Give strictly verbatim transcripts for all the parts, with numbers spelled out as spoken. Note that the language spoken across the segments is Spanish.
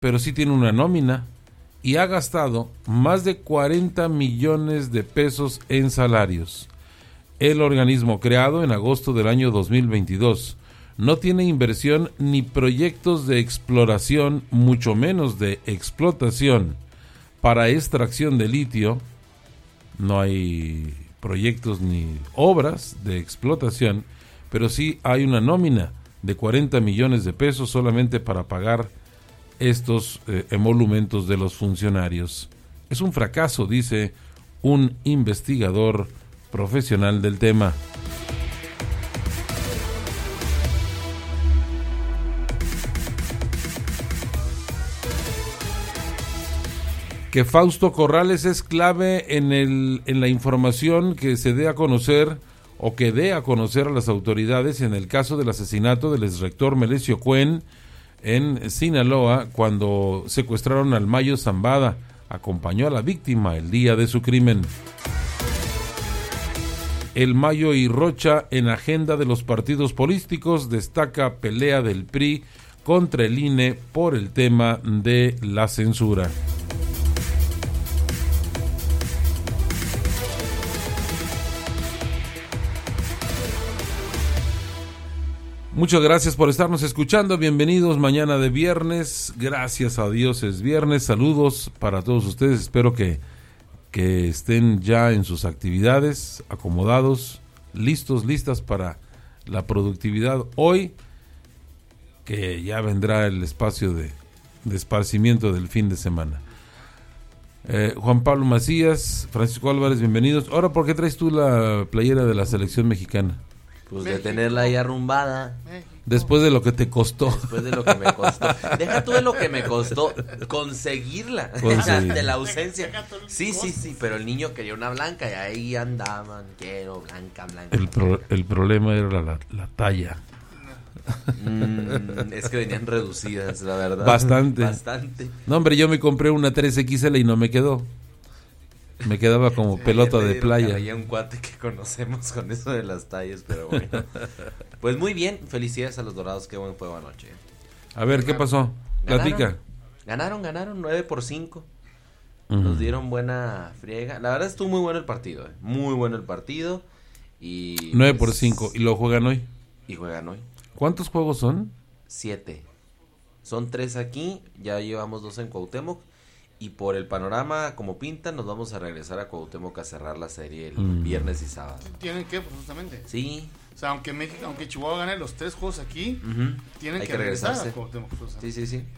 pero sí tiene una nómina y ha gastado más de cuarenta millones de pesos en salarios. El organismo, creado en agosto del año dos mil veintidós, no tiene inversión ni proyectos de exploración, mucho menos de explotación. Para extracción de litio no hay proyectos ni obras de explotación, pero sí hay una nómina de cuarenta millones de pesos solamente para pagar estos eh, emolumentos de los funcionarios. Es un fracaso, dice un investigador profesional del tema. Que Fausto Corrales es clave en, el, en la información que se dé a conocer o que dé a conocer a las autoridades en el caso del asesinato del exrector Melesio Cuen en Sinaloa, cuando secuestraron al Mayo Zambada. Acompañó a la víctima el día de su crimen. El Mayo y Rocha en agenda de los partidos políticos, destaca pelea del P R I contra el I N E por el tema de la censura. Muchas gracias por estarnos escuchando, bienvenidos mañana de viernes, gracias a Dios es viernes, saludos para todos ustedes, espero que, que estén ya en sus actividades, acomodados, listos, listas para la productividad hoy, que ya vendrá el espacio de, de esparcimiento del fin de semana. Eh, Juan Pablo Macías, Francisco Álvarez, bienvenidos. Ahora, ¿por qué traes tú la playera de la selección mexicana? Pues de tenerla ahí arrumbada. Después de lo que te costó. Después de lo que me costó. Deja tú de lo que me costó conseguirla. Conseguir. De la ausencia. Sí, sí, sí, pero el niño quería una blanca y ahí andaban. Quiero blanca, blanca. El, pro, el problema era la, la talla. Mm, es que venían reducidas, la verdad. Bastante. Bastante. No, hombre, yo me compré una tres equis ele y no me quedó. Me quedaba como sí, pelota de playa. Había un cuate que conocemos con eso de las tallas, pero bueno. Pues muy bien, felicidades a los Dorados, qué buen juego anoche. A ver, ¿qué pasó? Platica. Ganaron, ganaron nueve por cinco. Uh-huh. Nos dieron buena friega. La verdad estuvo muy bueno el partido, eh. Muy bueno el partido. Y nueve por cinco, ¿y lo juegan hoy? Y juegan hoy. ¿Cuántos juegos son? Siete. Son tres aquí, ya llevamos dos en Cuauhtémoc. Y por el panorama como pinta, nos vamos a regresar a Cuauhtémoc a cerrar la serie el mm. viernes y sábado. ¿Tienen que? Pues justamente. Sí. O sea, aunque México, aunque Chihuahua gane los tres juegos aquí, uh-huh. tienen Hay que, que regresar regresarse. a Cuauhtémoc. Sí, sí, sí.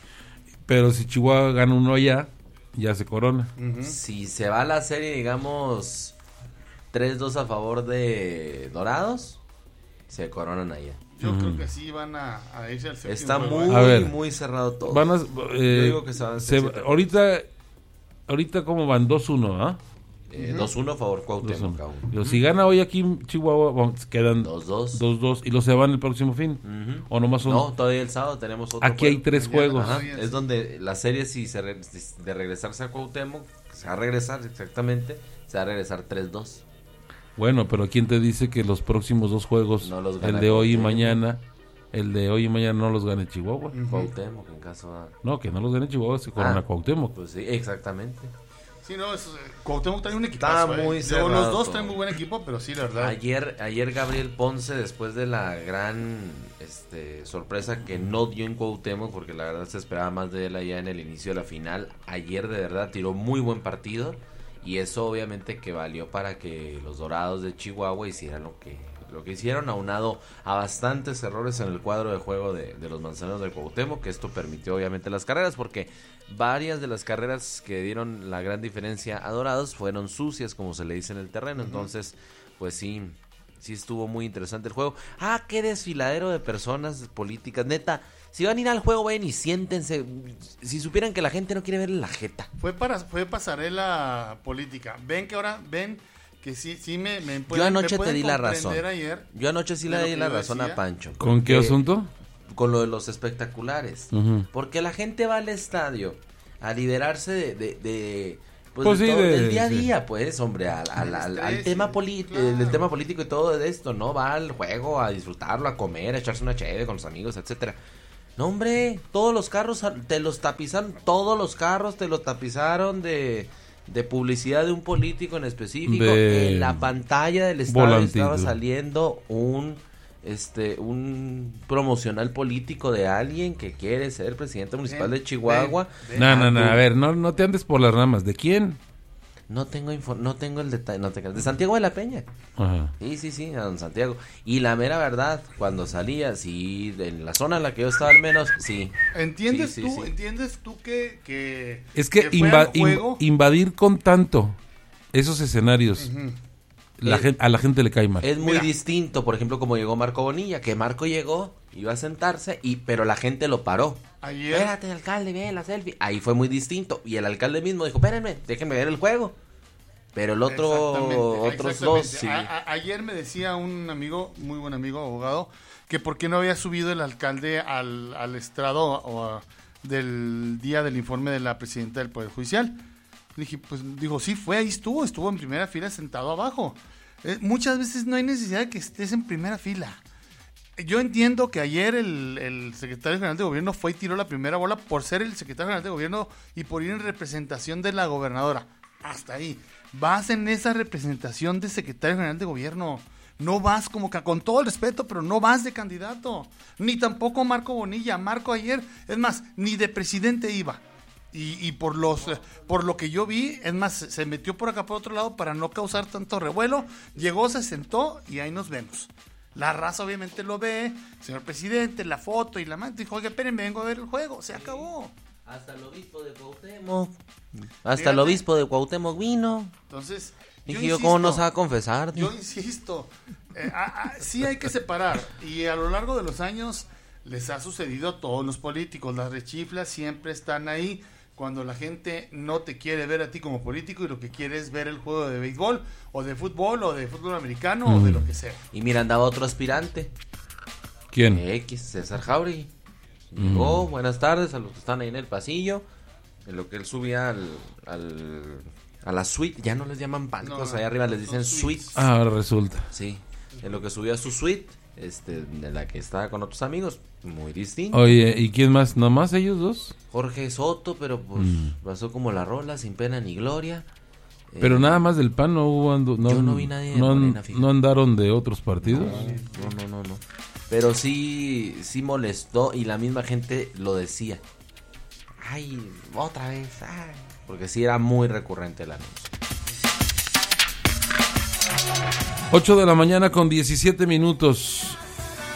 Pero si Chihuahua gana uno allá, ya se corona. Uh-huh. Si se va la serie, digamos, tres dos a favor de Dorados, se coronan allá. Yo mm. creo que sí van a, a irse al séptimo. Está juego, muy, a ver, muy cerrado todo. Van a, eh, Yo digo que se van a se, ahorita, ahorita ¿cómo van? dos uno, ¿ah? Eh, uh-huh. dos uno a favor Cuauhtémoc. Uh-huh. Si gana hoy aquí en Chihuahua, vamos, quedan dos dos. dos dos y los se van el próximo fin. Uh-huh. ¿O nomás son? No, todavía el sábado tenemos otro Aquí juego. hay tres juegos. Ajá. Es donde la serie, si se re, de regresarse a Cuauhtémoc, se va a regresar exactamente, se va a regresar tres dos. Bueno, pero ¿quién te dice que los próximos dos juegos, no los el de hoy y mañana, el de hoy y mañana no los gane Chihuahua? Uh-huh. Cuauhtémoc, en caso de... No, que no los gane Chihuahua, se corona ah, Cuauhtémoc. Pues sí, exactamente. Sí, no, es, Cuauhtémoc trae un equipazo. Está muy eh. cerrado. Los dos traen muy buen equipo, pero sí, la verdad. Ayer, ayer Gabriel Ponce, después de la gran este, sorpresa que no dio en Cuauhtémoc, porque la verdad se esperaba más de él allá en el inicio de la final, ayer de verdad tiró muy buen partido. Y eso obviamente que valió para que los Dorados de Chihuahua hicieran lo que lo que hicieron, aunado a bastantes errores en el cuadro de juego de, de los Manzaneros de Cuauhtémoc, que esto permitió obviamente las carreras, porque varias de las carreras que dieron la gran diferencia a Dorados fueron sucias, como se le dice en el terreno. Uh-huh. Entonces, pues sí, sí estuvo muy interesante el juego. Ah, qué desfiladero de personas políticas, neta. Si van a ir al juego, ven y siéntense. Si supieran que la gente no quiere ver la jeta. Fue para fue pasarela política. Ven que ahora, ven que sí sí me, me pueden, Yo anoche me te di la razón. Ayer yo anoche sí le di la razón decía. a Pancho. ¿Con qué asunto? Con lo de los espectaculares. Uh-huh. Porque la gente va al estadio a liberarse de... de, de Pues, pues de sí, todo, de, del día a día, sí. pues, hombre, al, al, al, al tema poli- claro. el, el tema político y todo de esto, ¿no? Va al juego a disfrutarlo, a comer, a echarse una cheve con los amigos, etcétera. No, hombre, todos los carros te los tapizaron, todos los carros te los tapizaron de, de publicidad de un político en específico. De en la pantalla del estadio volantito. estaba saliendo un este un promocional político de alguien que quiere ser presidente municipal Ven, de Chihuahua. ven, ven. No, no, no, a ver, no, no te andes por las ramas. ¿De quién? No tengo info, no tengo el detalle, no tengo, de Santiago de la Peña. Ajá. Sí, sí, sí, a don Santiago. Y la mera verdad, cuando salía, sí, en la zona en la que yo estaba al menos, sí. ¿Entiendes Sí, sí, tú, sí. entiendes tú que, que Es que, fue inva- al juego? in- invadir con tanto esos escenarios, Ujú. la Eh, gen- a la gente le cae mal. Es muy Mira. distinto, por ejemplo, como llegó Marco Bonilla, que Marco llegó, iba a sentarse, y pero la gente lo paró. Ayer, Espérate, alcalde, ve la selfie. Ahí fue muy distinto. Y el alcalde mismo dijo, espérenme, déjenme ver el juego. Pero el otro, Exactamente, otros dos, exactamente. sí. A- a- ayer me decía un amigo, muy buen amigo, abogado, que por qué no había subido el alcalde al, al estrado o a- del día del informe de la presidenta del Poder Judicial. Dije, pues digo, sí, fue, ahí estuvo, estuvo en primera fila sentado abajo. Eh, muchas veces no hay necesidad de que estés en primera fila. Yo entiendo que ayer el, el secretario general de gobierno fue y tiró la primera bola por ser el secretario general de gobierno y por ir en representación de la gobernadora. Hasta ahí. Vas en esa representación de secretario general de gobierno. No vas como que, con todo el respeto, pero no vas de candidato. Ni tampoco Marco Bonilla. Marco ayer, es más, ni de presidente iba. Y, y por los eh, por lo que yo vi, es más, se metió por acá por otro lado para no causar tanto revuelo. Llegó, se sentó y ahí nos vemos. La raza obviamente lo ve, señor presidente, la foto y la mano. Dijo, oiga, espérenme, vengo a ver el juego. Se acabó. Hasta el obispo de Cuauhtémoc. Hasta Fíjate. el obispo de Cuauhtémoc vino. Entonces, yo Dije yo, insisto, ¿cómo nos va a confesar? Yo insisto, eh, a- a- sí hay que separar. Y a lo largo de los años les ha sucedido a todos los políticos. Las rechiflas siempre están ahí cuando la gente no te quiere ver a ti como político y lo que quiere es ver el juego de béisbol o de fútbol o de fútbol americano o de lo que sea. Y mira, andaba otro aspirante. ¿Quién? X, César Jauregui. Llegó, buenas tardes a los que están ahí en el pasillo. En lo que él subía al, al, a la suite. Ya no les llaman bancos, No, allá arriba les son dicen suites. suites. Ah, ahora resulta. Sí, en lo que subía a su suite, este, en la que estaba con otros amigos. Muy distinto. Oye, ¿y quién más? ¿Nomás ellos dos? Jorge Soto, pero pues Mm. pasó como la rola, sin pena ni gloria. Pero Eh, nada más del P A N no hubo... ando- no, Yo no vi nadie de no, Morena, fíjate. no andaron de otros partidos. No, no, no, no. Pero sí, sí molestó y la misma gente lo decía. Ay, otra vez. Ay. Porque sí era muy recurrente el anuncio. ocho de la mañana con diecisiete minutos.